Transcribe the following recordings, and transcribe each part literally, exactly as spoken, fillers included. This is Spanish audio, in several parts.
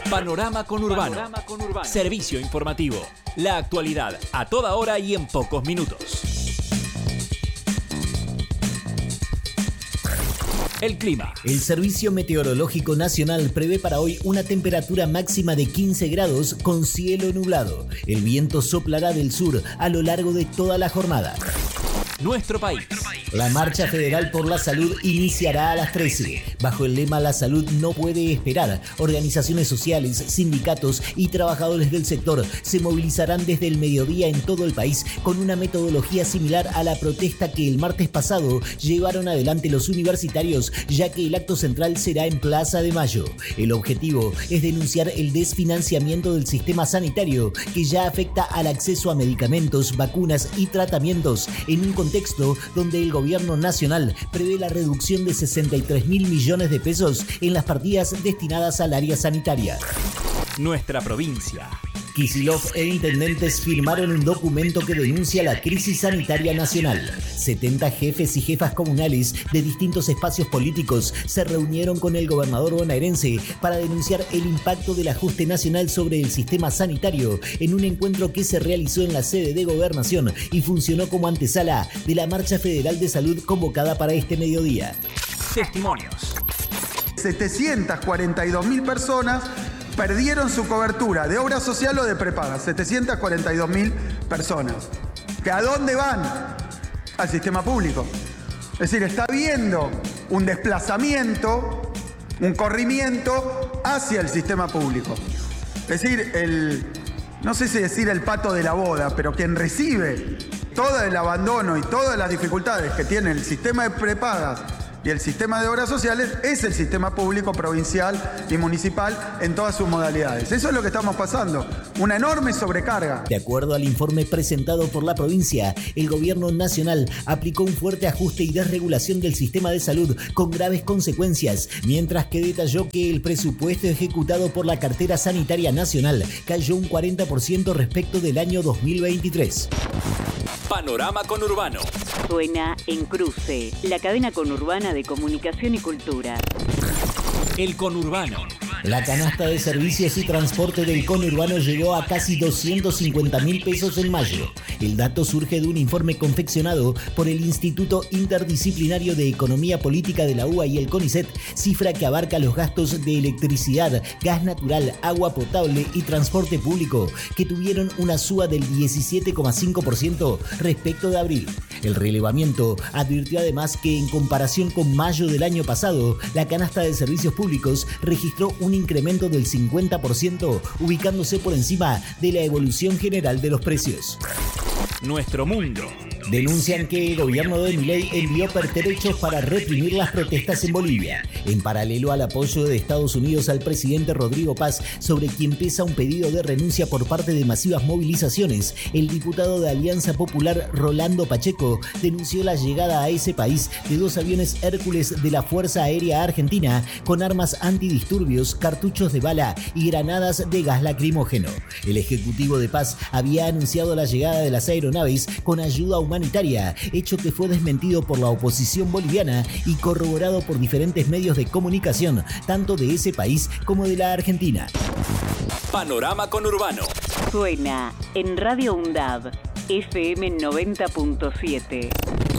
Panorama Conurbano. Panorama Conurbano. Servicio informativo. La actualidad a toda hora y en pocos minutos. El clima. El Servicio Meteorológico Nacional prevé para hoy una temperatura máxima de quince grados con cielo nublado. El viento soplará del sur a lo largo de toda la jornada. Nuestro país. La Marcha Federal por la Salud iniciará a las trece. Bajo el lema La salud no puede esperar, organizaciones sociales, sindicatos y trabajadores del sector se movilizarán desde el mediodía en todo el país con una metodología similar a la protesta que el martes pasado llevaron adelante los universitarios, ya que el acto central será en Plaza de Mayo. El objetivo es denunciar el desfinanciamiento del sistema sanitario que ya afecta al acceso a medicamentos, vacunas y tratamientos en un contexto donde el gobierno nacional prevé la reducción de sesenta y tres mil millones de pesos en las partidas destinadas al área sanitaria. Nuestra provincia. Kicillof e intendentes firmaron un documento que denuncia la crisis sanitaria nacional. setenta jefes y jefas comunales de distintos espacios políticos se reunieron con el gobernador bonaerense para denunciar el impacto del ajuste nacional sobre el sistema sanitario en un encuentro que se realizó en la sede de Gobernación y funcionó como antesala de la Marcha Federal de Salud convocada para este mediodía. Testimonios. setecientas cuarenta y dos mil personas perdieron su cobertura de obra social o de prepaga. setecientas cuarenta y dos mil personas. ¿Que a dónde van? Al sistema público. Es decir, está habiendo un desplazamiento, un corrimiento hacia el sistema público. Es decir, el, no sé si decir el pato de la boda, pero quien recibe todo el abandono y todas las dificultades que tiene el sistema de prepagas y el sistema de obras sociales es el sistema público provincial y municipal en todas sus modalidades. Eso es lo que estamos pasando, una enorme sobrecarga. De acuerdo al informe presentado por la provincia, el gobierno nacional aplicó un fuerte ajuste y desregulación del sistema de salud con graves consecuencias, mientras que detalló que el presupuesto ejecutado por la cartera sanitaria nacional cayó un cuarenta por ciento respecto del año dos mil veintitrés. Panorama Conurbano. Suena en Cruce, la cadena conurbana de comunicación y cultura. El conurbano. La canasta de servicios y transporte del conurbano llegó a casi doscientos cincuenta mil pesos en mayo. El dato surge de un informe confeccionado por el Instituto Interdisciplinario de Economía Política de la U A y el CONICET, cifra que abarca los gastos de electricidad, gas natural, agua potable y transporte público, que tuvieron una suba del diecisiete coma cinco por ciento respecto de abril. El relevamiento advirtió además que en comparación con mayo del año pasado, la canasta de servicios públicos registró un incremento del cincuenta por ciento, ubicándose por encima de la evolución general de los precios. Nuestro mundo. Denuncian que el gobierno de Milei envió pertrechos para reprimir las protestas en Bolivia. En paralelo al apoyo de Estados Unidos al presidente Rodrigo Paz, sobre quien pesa un pedido de renuncia por parte de masivas movilizaciones, el diputado de Alianza Popular Rolando Pacheco denunció la llegada a ese país de dos aviones Hércules de la Fuerza Aérea Argentina con armas antidisturbios, cartuchos de bala y granadas de gas lacrimógeno. El ejecutivo de Paz había anunciado la llegada de las aeronaves con ayuda humanitaria, hecho que fue desmentido por la oposición boliviana y corroborado por diferentes medios de comunicación, tanto de ese país como de la Argentina. Panorama Conurbano. Suena en Radio UNDAB, F M noventa punto siete.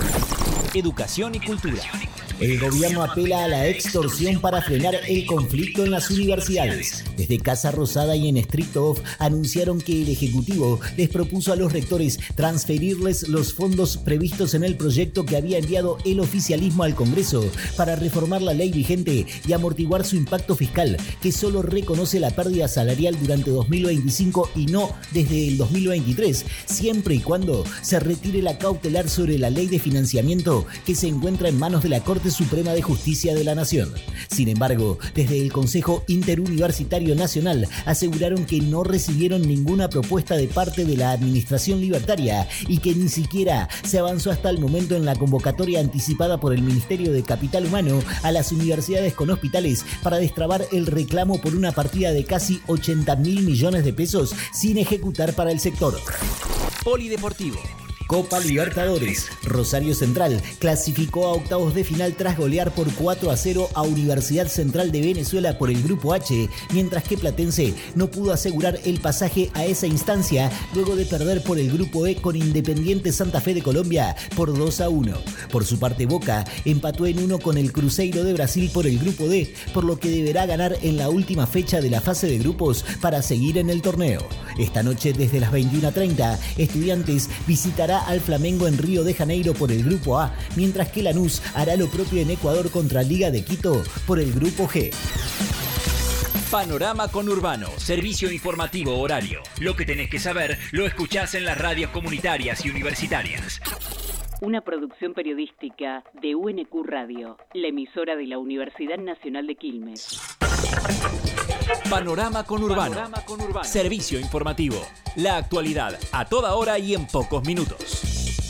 Educación y cultura. El gobierno apela a la extorsión para frenar el conflicto en las universidades. Desde Casa Rosada y en estricto off anunciaron que el Ejecutivo les propuso a los rectores transferirles los fondos previstos en el proyecto que había enviado el oficialismo al Congreso para reformar la ley vigente y amortiguar su impacto fiscal, que solo reconoce la pérdida salarial durante dos mil veinticinco y no desde el dos mil veintitrés, siempre y cuando se retire la cautelar sobre la ley de financiamiento que se encuentra en manos de la Corte Suprema de Justicia de la Nación. Sin embargo, desde el Consejo Interuniversitario Nacional aseguraron que no recibieron ninguna propuesta de parte de la Administración Libertaria y que ni siquiera se avanzó hasta el momento en la convocatoria anticipada por el Ministerio de Capital Humano a las universidades con hospitales para destrabar el reclamo por una partida de casi ochenta mil millones de pesos sin ejecutar para el sector. Polideportivo. Copa Libertadores. Rosario Central clasificó a octavos de final tras golear por cuatro a cero a Universidad Central de Venezuela por el Grupo H, mientras que Platense no pudo asegurar el pasaje a esa instancia luego de perder por el Grupo E con Independiente Santa Fe de Colombia por dos a uno. Por su parte, Boca empató en uno con el Cruzeiro de Brasil por el Grupo D, por lo que deberá ganar en la última fecha de la fase de grupos para seguir en el torneo. Esta noche desde las veintiuna treinta, Estudiantes visitará al Flamengo en Río de Janeiro por el Grupo A, mientras que Lanús hará lo propio en Ecuador contra Liga de Quito por el Grupo G. Panorama Conurbano, servicio informativo horario. Lo que tenés que saber lo escuchás en las radios comunitarias y universitarias. Una producción periodística de U N Q Radio, la emisora de la Universidad Nacional de Quilmes. Panorama Conurbano, Panorama Conurbano, servicio informativo. La actualidad a toda hora y en pocos minutos.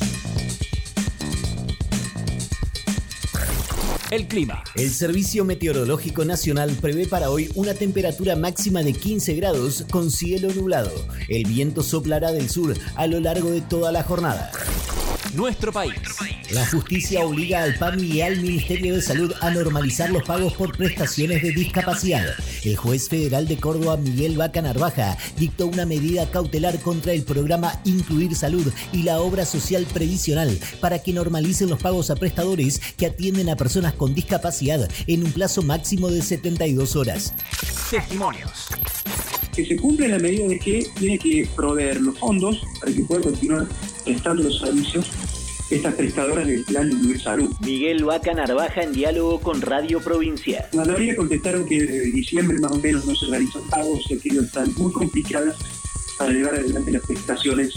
El clima. El Servicio Meteorológico Nacional prevé para hoy una temperatura máxima de quince grados con cielo nublado. El viento soplará del sur a lo largo de toda la jornada. Nuestro país. La justicia obliga al P A M y al Ministerio de Salud a normalizar los pagos por prestaciones de discapacidad. El juez federal de Córdoba, Miguel Vaca Narvaja, dictó una medida cautelar contra el programa Incluir Salud y la obra social previsional para que normalicen los pagos a prestadores que atienden a personas con discapacidad en un plazo máximo de setenta y dos horas. Testimonios. Que se cumple en la medida de que tiene que proveer los fondos para que pueda continuar prestando los servicios estas prestadoras del Plan Incluir Salud. Miguel Vaca Narvaja en diálogo con Radio Provincia. La mayoría contestaron que desde diciembre más o menos no se realizan pagos, que aquello están muy complicadas para llevar adelante las prestaciones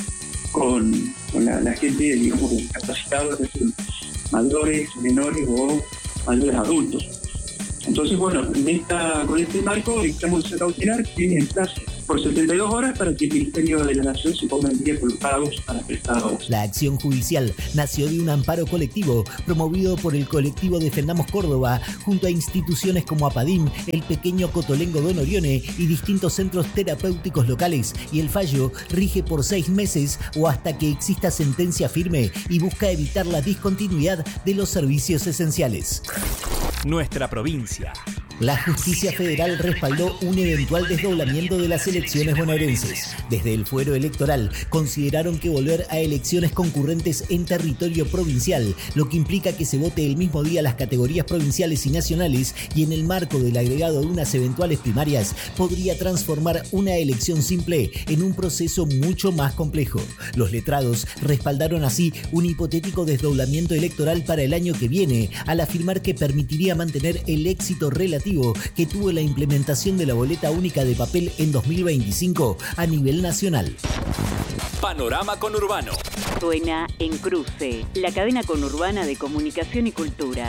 con, con la, la gente, digamos, discapacitada, mayores, menores o mayores adultos. Entonces, bueno, en esta, con este marco estamos a cautelar que en plazo por setenta y dos horas para que el Ministerio de la Nación se ponga en día con los pagos a las prestadoras. La acción judicial nació de un amparo colectivo promovido por el colectivo Defendamos Córdoba junto a instituciones como APADIM, el pequeño Cotolengo Don Orione y distintos centros terapéuticos locales, y el fallo rige por seis meses o hasta que exista sentencia firme y busca evitar la discontinuidad de los servicios esenciales. Nuestra provincia. La justicia federal respaldó un eventual desdoblamiento de las elecciones bonaerenses. Desde el fuero electoral consideraron que volver a elecciones concurrentes en territorio provincial, lo que implica que se vote el mismo día las categorías provinciales y nacionales y en el marco del agregado de unas eventuales primarias, podría transformar una elección simple en un proceso mucho más complejo. Los letrados respaldaron así un hipotético desdoblamiento electoral para el año que viene, al afirmar que permitiría mantener el éxito relativo que tuvo la implementación de la boleta única de papel en dos mil veinticinco a nivel nacional. Panorama Conurbano. Suena en Cruce, la cadena conurbana de comunicación y cultura.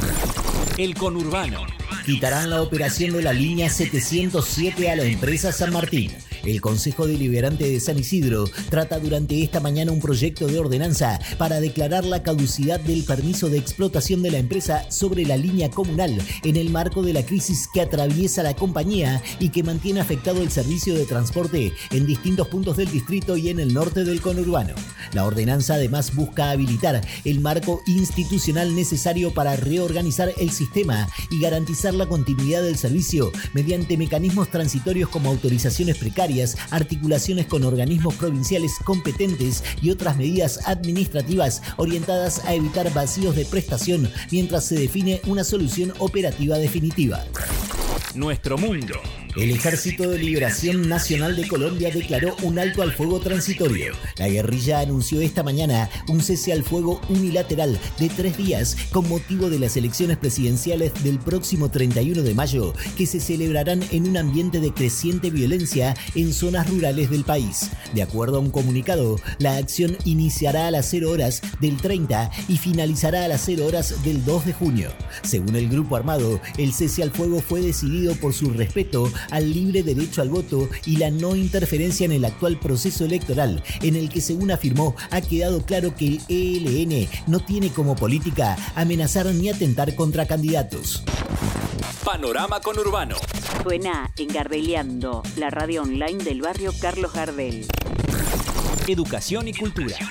El Conurbano. Quitarán la operación de la línea setecientos siete a la empresa San Martín. El Consejo Deliberante de San Isidro trata durante esta mañana un proyecto de ordenanza para declarar la caducidad del permiso de explotación de la empresa sobre la línea comunal en el marco de la crisis que atraviesa la compañía y que mantiene afectado el servicio de transporte en distintos puntos del distrito y en el norte del conurbano. La ordenanza además busca habilitar el marco institucional necesario para reorganizar el sistema y garantizar la continuidad del servicio mediante mecanismos transitorios como autorizaciones precarias, articulaciones con organismos provinciales competentes y otras medidas administrativas orientadas a evitar vacíos de prestación mientras se define una solución operativa definitiva. Nuestro mundo. El Ejército de Liberación Nacional de Colombia declaró un alto al fuego transitorio. La guerrilla anunció esta mañana un cese al fuego unilateral de tres días con motivo de las elecciones presidenciales del próximo treinta y uno de mayo, que se celebrarán en un ambiente de creciente violencia en zonas rurales del país. De acuerdo a un comunicado, la acción iniciará a las cero horas del treinta y finalizará a las cero horas del dos de junio. Según el grupo armado, el cese al fuego fue decidido por su respeto al libre derecho al voto y la no interferencia en el actual proceso electoral, en el que, según afirmó, ha quedado claro que el E L N no tiene como política amenazar ni atentar contra candidatos. Panorama Conurbano. Suena en Gardeliando, la radio online del barrio Carlos Gardel. Educación y cultura.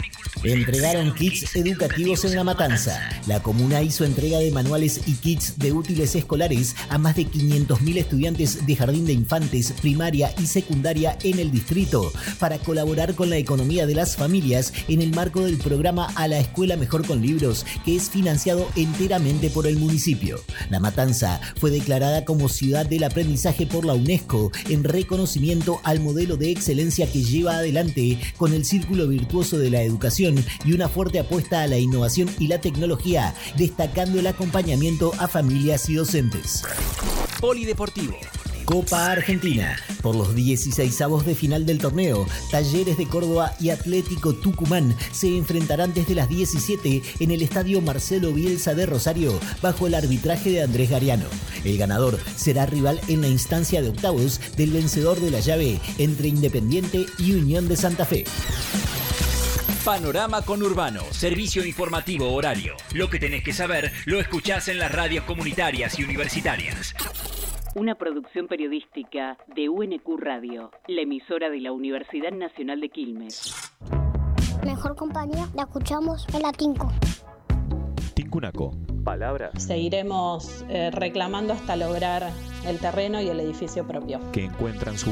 Entregaron kits educativos en La Matanza. La comuna hizo entrega de manuales y kits de útiles escolares a más de quinientos mil estudiantes de jardín de infantes, primaria y secundaria en el distrito para colaborar con la economía de las familias en el marco del programa A la Escuela Mejor con Libros, que es financiado enteramente por el municipio. La Matanza fue declarada como Ciudad del Aprendizaje por la UNESCO en reconocimiento al modelo de excelencia que lleva adelante con el círculo virtuoso de la educación y una fuerte apuesta a la innovación y la tecnología, destacando el acompañamiento a familias y docentes. Polideportivo. Copa Argentina. Por los dieciseisavos de final del torneo, Talleres de Córdoba y Atlético Tucumán se enfrentarán desde las diecisiete en el Estadio Marcelo Bielsa de Rosario, bajo el arbitraje de Andrés Gariano. El ganador será rival en la instancia de octavos del vencedor de la llave entre Independiente y Unión de Santa Fe. Panorama Conurbano, servicio informativo horario. Lo que tenés que saber lo escuchás en las radios comunitarias y universitarias. Una producción periodística de U N Q Radio, la emisora de la Universidad Nacional de Quilmes. Mejor compañía la escuchamos en la Tinco. Tincunaco. Palabras. Seguiremos eh, reclamando hasta lograr el terreno y el edificio propio. Que encuentran su